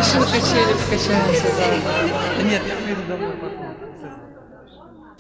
Решил качели покачаемся, да. Да нет, я приеду домой потом.